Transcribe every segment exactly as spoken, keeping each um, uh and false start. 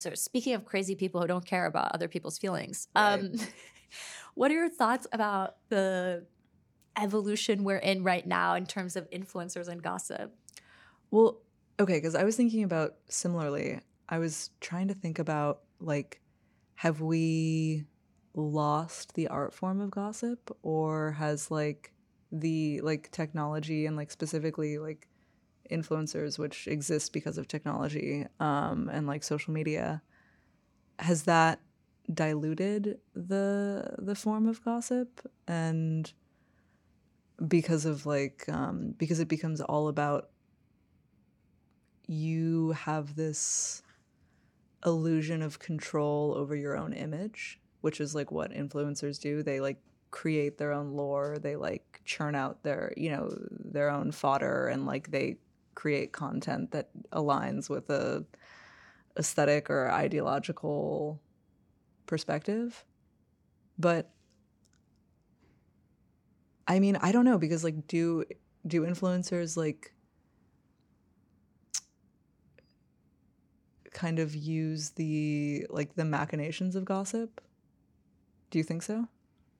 So speaking of crazy people who don't care about other people's feelings, Right. um, what are your thoughts about the evolution we're in right now in terms of influencers and gossip? Well, okay, because I was thinking about similarly. I was trying to think about like, have we lost the art form of gossip, or has like the like technology and like specifically like influencers, which exist because of technology um, and like social media, has that diluted the the form of gossip? And because of like um, because it becomes all about you have this illusion of control over your own image, which is like what influencers do. They like create their own lore, they like churn out their, you know, their own fodder, and like they create content that aligns with a aesthetic or ideological perspective. But I mean, I don't know, because like do do influencers like kind of use the like the machinations of gossip? Do you think so?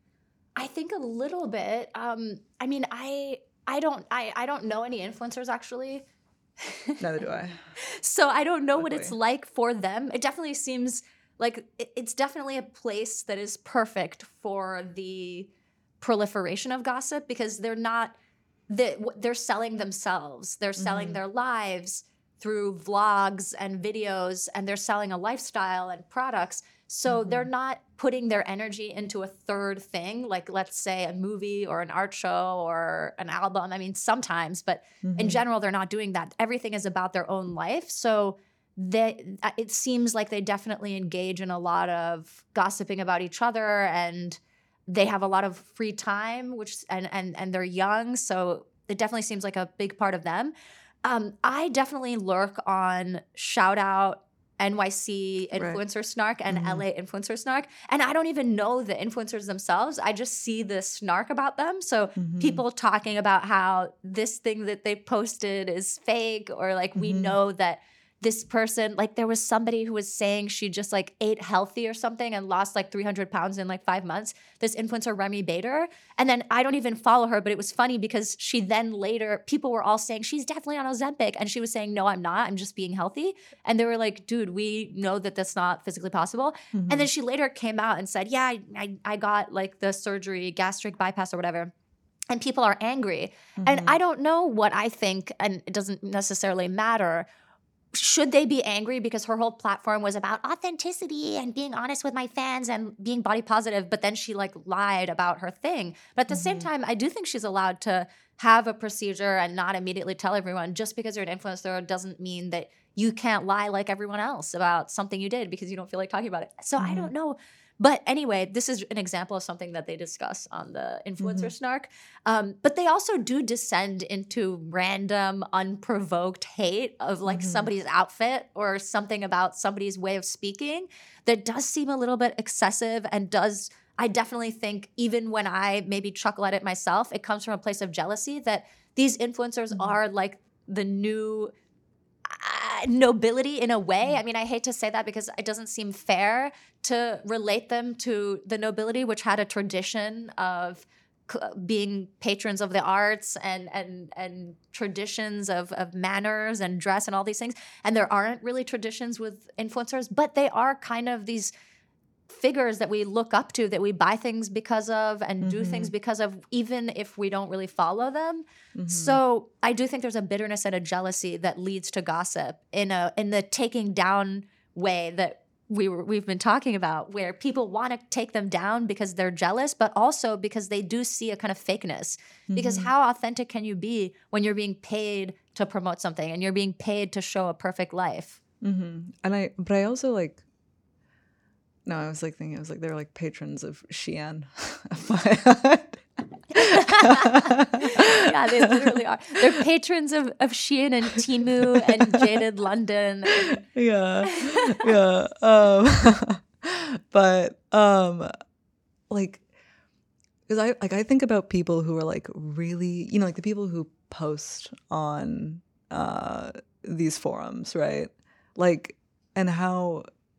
I think a little bit. Um, I mean, I I don't I, I don't know any influencers actually. Neither do I. So I don't know what it's Luckily. like for them. It definitely seems like it- it's definitely a place that is perfect for the proliferation of gossip because they're not they- they're selling themselves. They're selling Mhm. their lives through vlogs and videos, and they're selling a lifestyle and products. So they're Mhm. not putting their energy into a third thing, like let's say a movie or an art show or an album. I mean, sometimes, but in Mhm. general, they're not doing that. Everything is about their own life. So they, uh, it seems like they definitely engage in a lot of gossiping about each other, and they have a lot of free time, which and and and they're young, so it definitely seems like a big part of them. Um, I definitely lurk on shout out N Y C Right. influencer snark and Mhm. L A influencer snark. And I don't even know the influencers themselves. I just see the snark about them. So Mhm. people talking about how this thing that they posted is fake, or like we Mhm. know that this person, like there was somebody who was saying she just like ate healthy or something and lost like three hundred pounds in like five months. This influencer, Remy Bader. And then I don't even follow her, but it was funny because she then later, people were all saying she's definitely on Ozempic. And she was saying, no, I'm not. I'm just being healthy. And they were like, dude, we know that that's not physically possible. And then Mhm. she later came out and said, yeah, I, I, I got like the surgery, gastric bypass or whatever. And people are angry. And I Mhm. don't know what I think, and it doesn't necessarily matter. Should they be angry because her whole platform was about authenticity and being honest with my fans and being body positive, but then she like lied about her thing. But at the same Mhm. time, I do think she's allowed to have a procedure and not immediately tell everyone. Just because you're an influencer doesn't mean that you can't lie like everyone else about something you did because you don't feel like talking about it. So I don't Mhm. know. But anyway, this is an example of something that they discuss on the influencer Mhm. snark. Um, but they also do descend into random, unprovoked hate of like Mhm. somebody's outfit or something about somebody's way of speaking that does seem a little bit excessive and does. I definitely think, even when I maybe chuckle at it myself, it comes from a place of jealousy that these influencers Mhm. are like the new uh, nobility in a way. I Mhm. mean, I hate to say that because it doesn't seem fair to relate them to the nobility, which had a tradition of c- being patrons of the arts and and and traditions of of manners and dress and all these things. And there aren't really traditions with influencers, but they are kind of these figures that we look up to, that we buy things because of and do things Mhm. because of, even if we don't really follow them. Mhm. So I do think there's a bitterness and a jealousy that leads to gossip in a in the taking down way that we were, we've been talking about, where people want to take them down because they're jealous, but also because they do see a kind of fakeness. Because Mhm. how authentic can you be when you're being paid to promote something and you're being paid to show a perfect life? Mhm. And I, but I also like. No, I was like thinking, I was like, they're like patrons of Shein. Yeah, they literally are. They're patrons of, of Shein and Temu and Jaded London. And Yeah, yeah. Um, but um, like, because I like I think about people who are like really, you know, like the people who post on uh these forums, right? Like, and how